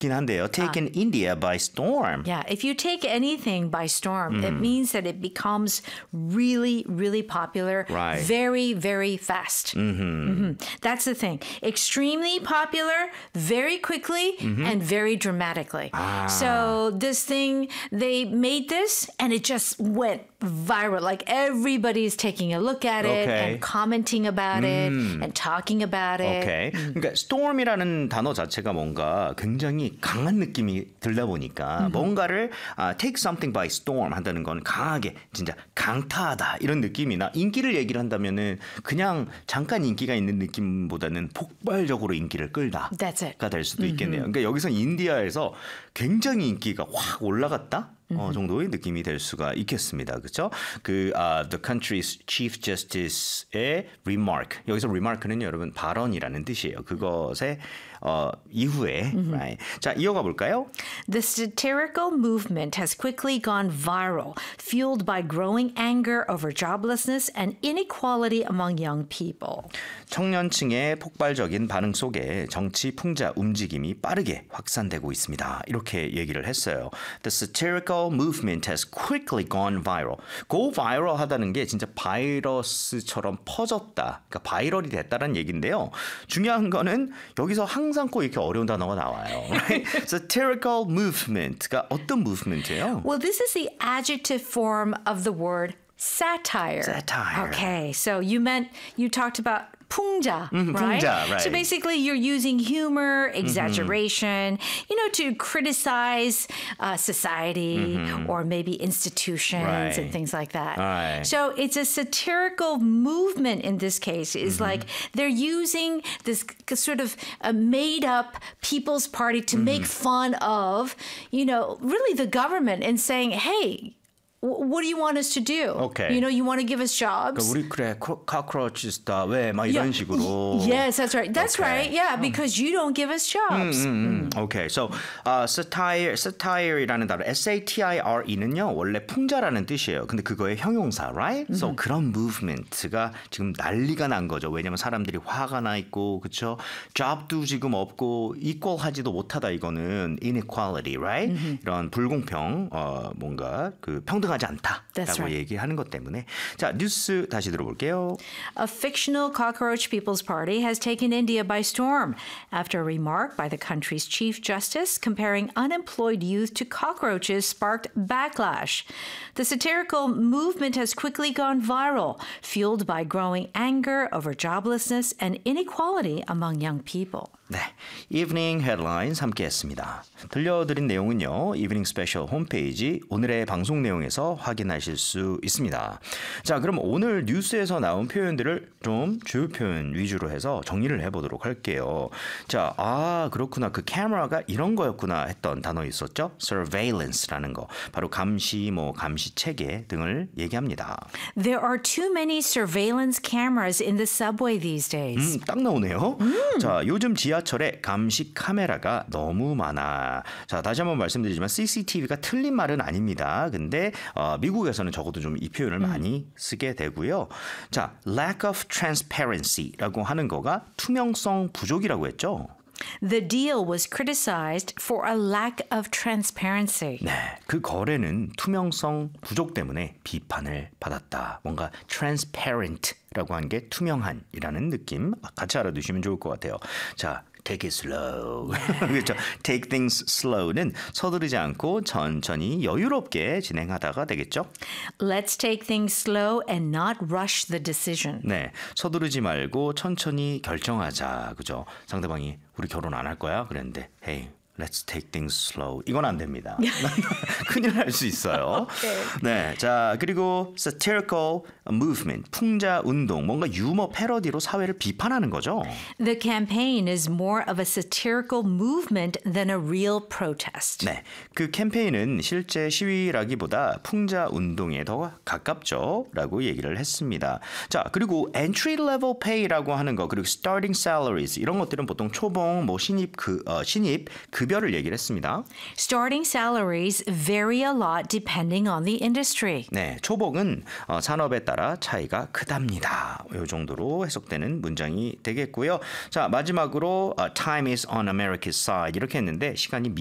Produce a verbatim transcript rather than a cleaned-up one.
긴 한데요. Taken uh, India by storm. Yeah, if you take anything by storm, mm. it means that it becomes really, really popular right. very, very fast. Mm-hmm. Mm-hmm. That's the thing. Extremely popular, very quickly, mm-hmm. and very dramatically. Ah. So this thing, they made this, and it just went viral. Like everybody's taking a look at it okay. and commenting about mm. it and talking about it. Okay. 음. 그러니까 storm이라는 단어 자체가 뭔가 굉장히 강한 느낌이 들다 보니까 mm-hmm. 뭔가를 uh, take something by storm 한다는 건 강하게 진짜 강타하다 이런 느낌이나 인기를 얘기를 한다면은 그냥 잠깐 인기가 있는 느낌보다는 폭발적으로 인기를 끌다가 될 수도 있겠네요. Mm-hmm. 그러니까 여기서 인디아에서 굉장히 인기가 확 올라갔다. 어, 정도의 느낌이 될 수가 있겠습니다. 그렇죠? 그 uh, the country's chief justice의 remark. 여기서 remark는 여러분 발언이라는 뜻이에요. 그것의 어, 이후에 mm-hmm. right. 자, 이어가 볼까요? The satirical movement has quickly gone viral, fueled by growing anger over joblessness and inequality among young people. 청년층의 폭발적인 반응 속에 정치 풍자 움직임이 빠르게 확산되고 있습니다. 이렇게 얘기를 했어요. The satirical movement has quickly gone viral. Go viral 하다는 게 진짜 바이러스처럼 퍼졌다. 그러니까 바이럴이 됐다는 얘기인데요. 중요한 거는 여기서 항상 꼭 이렇게 어려운 단어가 나와요. Right? Satirical movement가 어떤 movement예요? Well, this is the adjective form of the word satire. Satire. Okay, so you meant, you talked about 풍자, mm, right? 풍자, right? So basically you're using humor, exaggeration, mm-hmm. you know, to criticize uh, society mm-hmm. or maybe institutions right. and things like that. Right. So it's a satirical movement in this case. It's mm-hmm. like they're using this sort of a made up People's Party to mm-hmm. make fun of, you know, really the government and saying, hey, what do you want us to do? Okay. You know, you want to give us jobs? 우리 그래 cockroach다 왜 막 이런 yeah. 식으로. Yes, that's right. That's okay. right. Yeah, because you don't give us jobs. 음, 음, 음. Okay, so uh, satire, satire이라는 단어 S-A-T-I-R-E는요 원래 풍자라는 뜻이에요. 근데 그거의 형용사, right? Mm-hmm. So 그런 movement가 지금 난리가 난 거죠. 왜냐면 사람들이 화가 나 있고, 그렇죠? job도 지금 없고 equal하지도 못하다 이거는 inequality, right? Mm-hmm. 이런 불공평, 어, 뭔가 그 평등 하지 않다라고 right. 얘기하는 것 때문에 자 뉴스 다시 들어볼게요. A fictional cockroach People's Party has taken India by storm after a remark by the country's chief justice comparing unemployed youth to cockroaches sparked backlash. The satirical movement has quickly gone viral, fueled by growing anger over joblessness and inequality among young people. 네, Evening Headlines 함께했습니다. 들려드린 내용은요. Evening Special 홈페이지 오늘의 방송 내용에서 확인하실 수 있습니다. 자, 그럼 오늘 뉴스에서 나온 표현들을 좀 주요 표현 위주로 해서 정리를 해보도록 할게요. 자, 아 그렇구나. 그 카메라가 이런 거였구나 했던 단어 있었죠? Surveillance라는 거. 바로 감시, 뭐 감시 체계 등을 얘기합니다. There are too many surveillance cameras in the subway these days. 음, 딱 나오네요. 음. 자, 요즘 지하철에 감시 카메라가 너무 많아. 자, 다시 한번 말씀드리지만 씨씨티비가 틀린 말은 아닙니다. 근데 어, 미국에서는 적어도 좀 이 표현을 음. 많이 쓰게 되고요. 자, lack of transparency라고 하는 거가 투명성 부족이라고 했죠. The deal was criticized for a lack of transparency. 네, 그 거래는 투명성 부족 때문에 비판을 받았다. 뭔가 transparent라고 한 게 투명한이라는 느낌 같이 알아두시면 좋을 것 같아요. 자, take it slow. 그렇죠. Take things slow는 서두르지 않고 천천히 여유롭게 진행하다가 되겠죠. Let's take things slow and not rush the decision. 네, 서두르지 말고 천천히 결정하자. 그죠? 상대방이 우리 결혼 안 할 거야? 그랬는데, hey. Let's take things slow. 이건 안 됩니다. 큰일 날 수 있어요. Okay. 네, 자 그리고 satirical movement, 풍자 운동, 뭔가 유머 패러디로 사회를 비판하는 거죠. The campaign is more of a satirical movement than a real protest. 네, 그 캠페인은 실제 시위라기보다 풍자 운동에 더 가깝죠라고 얘기를 했습니다. 자 그리고 entry level pay라고 하는 거 그리고 starting salaries 이런 것들은 보통 초봉, 뭐 신입 그 어, 신입 급여 급여를 얘기를 했습니다. Starting salaries vary a lot depending on the industry. 네, 초복은 어, 산업에 따라 차이가 크답니다. 이 정도로 해석되는 문장이 되겠고요. 자, 마지막으로 uh, time is on America's side 이렇게 했는데 시간이